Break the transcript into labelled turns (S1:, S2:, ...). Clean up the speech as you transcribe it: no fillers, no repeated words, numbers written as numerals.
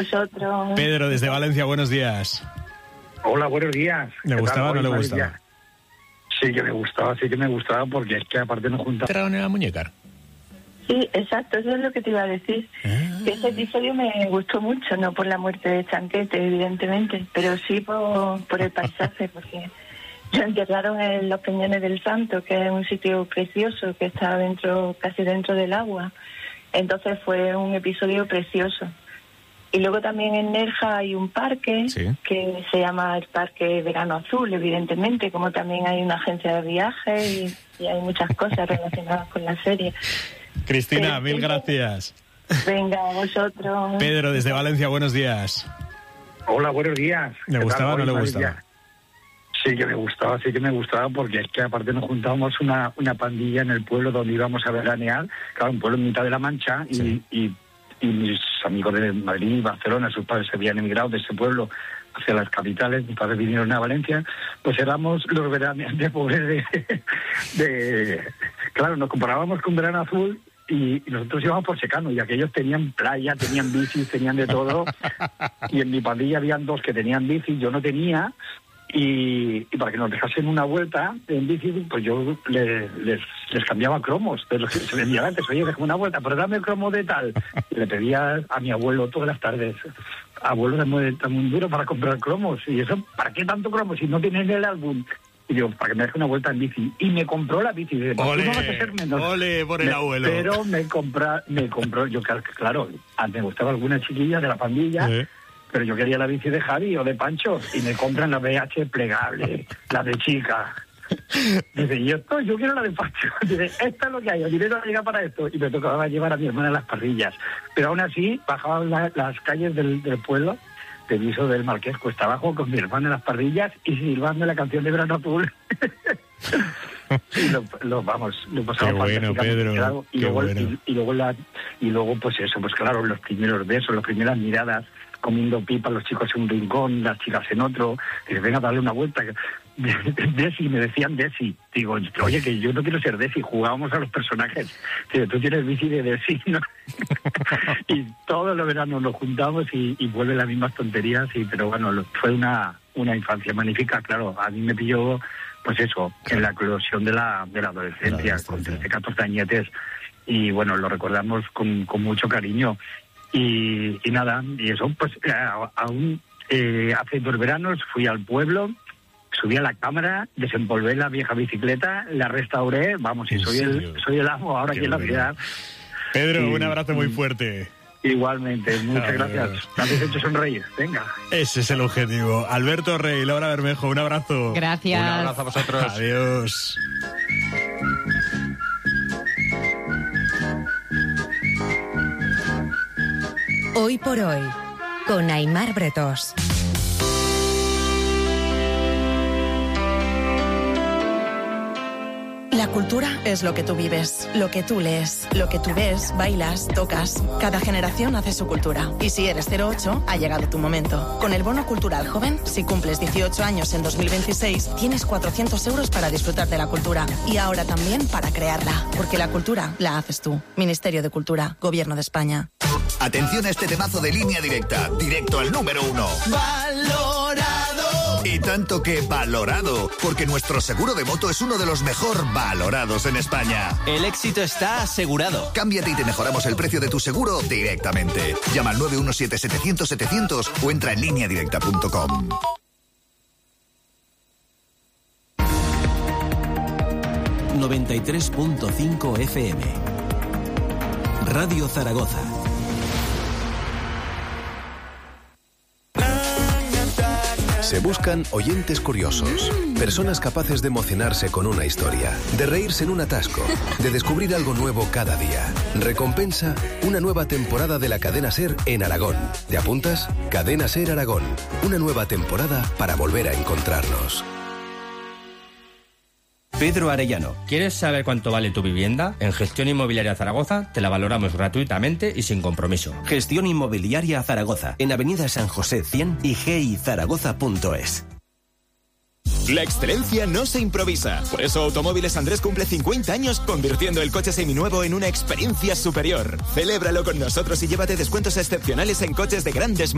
S1: Vosotros.
S2: Pedro, desde Valencia, buenos días.
S3: Hola, buenos días.
S2: ¿Le gustaba o no le gustaba?
S3: Sí que me gustaba porque es que aparte nos juntamos.
S2: ¿Te en la muñeca?
S1: Sí, exacto, eso es lo que te iba a decir. Que ese episodio me gustó mucho, no por la muerte de Chanquete, evidentemente, pero sí por el paisaje, porque lo enterraron en los Peñones del Santo, que es un sitio precioso que está casi dentro del agua. Entonces fue un episodio precioso. Y luego también en Nerja hay un parque que se llama el Parque Verano Azul, evidentemente, como también hay una agencia de viajes y hay muchas cosas relacionadas con la serie.
S2: Cristina, mil gracias.
S1: Venga, vosotros.
S2: Pedro, desde Valencia, buenos días.
S3: Hola, buenos días.
S2: ¿Le gustaba o no le gustaba?
S3: Sí que me gustaba porque es que aparte nos juntábamos una pandilla en el pueblo donde íbamos a veranear, claro, un pueblo en mitad de la Mancha, y mis amigos de Madrid y Barcelona, sus padres se habían emigrado de ese pueblo hacia las capitales, mis padres vinieron a Valencia, pues éramos los veraneantes pobres claro, nos comparábamos con Verano Azul y nosotros íbamos por secano, y aquellos tenían playa, tenían bicis, tenían de todo, y en mi pandilla habían dos que tenían bici, yo no tenía. Y para que nos dejasen una vuelta en bici, pues yo les cambiaba cromos de los que se vendían antes. Oye, déjame una vuelta, pero dame cromo de tal. Y le pedía a mi abuelo todas las tardes, abuelo, dame un duro para comprar cromos. Y eso, ¿para qué tanto cromo si no tienes el álbum? Y yo, para que me deje una vuelta en bici. Y me compró la bici. Dice,
S2: ¡ole!
S3: No vas a hacer menos.
S2: ¡Ole por el abuelo!
S3: Pero me compró, yo claro, antes me gustaba alguna chiquilla de la pandilla, pero yo quería la bici de Javi o de Pancho, y me compran la BH plegable, la de chica. Dice, yo quiero la de Pancho. Dice, esta es lo que hay, el dinero llega para esto. Y me tocaba llevar a mi hermana a las parrillas. Pero aún así, bajaba las calles del pueblo, de Viso del Marqués, cuesta abajo, con mi hermana en las parrillas y silbando la canción de Verano Azul. Y lo pasaba
S2: bueno, Pedro,
S3: claro. Y luego pues eso, pues claro, los primeros besos, las primeras miradas, comiendo pipa, los chicos en un rincón, las chicas en otro. Dice, venga, dale una vuelta. Desi, me decían Desi. Digo, oye, que yo no quiero ser Desi, jugábamos a los personajes. Dice, tú tienes bici de Desi, ¿no? Y todos los veranos nos juntamos y vuelven las mismas tonterías, pero bueno, fue una infancia magnífica. Claro, a mí me pilló, pues eso, en la eclosión de la adolescencia, con 13, 14 añetes, y bueno, lo recordamos con mucho cariño. Y nada, y eso, pues aún hace 2 veranos fui al pueblo, subí a la cámara, desempolvé la vieja bicicleta, la restauré, vamos, y soy el amo ahora aquí en la ciudad.
S2: Pedro, un abrazo muy fuerte.
S3: Igualmente, muchas gracias. Me habéis hecho sonreír, venga.
S2: Ese es el objetivo. Alberto Rey, Laura Bermejo, un abrazo.
S4: Gracias.
S5: Un abrazo a vosotros.
S2: Adiós.
S6: Hoy por hoy, con Aimar Bretós.
S7: La cultura es lo que tú vives, lo que tú lees, lo que tú ves, bailas, tocas. Cada generación hace su cultura. Y si eres 08, ha llegado tu momento. Con el Bono Cultural Joven, si cumples 18 años en 2026, tienes 400 euros para disfrutar de la cultura. Y ahora también para crearla. Porque la cultura la haces tú. Ministerio de Cultura, Gobierno de España.
S8: Atención a este temazo de Línea Directa, directo al número 1. ¡Valorado! Y tanto que valorado, porque nuestro seguro de moto es uno de los mejor valorados en España.
S9: El éxito está asegurado.
S8: Cámbiate y te mejoramos el precio de tu seguro directamente. Llama al 917-700-700 o entra en lineadirecta.com.
S10: ...93.5 FM... Radio Zaragoza.
S11: Se buscan oyentes curiosos, personas capaces de emocionarse con una historia, de reírse en un atasco, de descubrir algo nuevo cada día. Recompensa, una nueva temporada de la Cadena SER en Aragón. ¿Te apuntas? Cadena SER Aragón, una nueva temporada para volver a encontrarnos.
S12: Pedro Arellano. ¿Quieres saber cuánto vale tu vivienda? En Gestión Inmobiliaria Zaragoza te la valoramos gratuitamente y sin compromiso.
S10: Gestión Inmobiliaria Zaragoza, en Avenida San José 100 y gizaragoza.es.
S13: La excelencia no se improvisa. Por eso Automóviles Andrés cumple 50 años convirtiendo el coche seminuevo en una experiencia superior. Celébralo con nosotros y llévate descuentos excepcionales en coches de grandes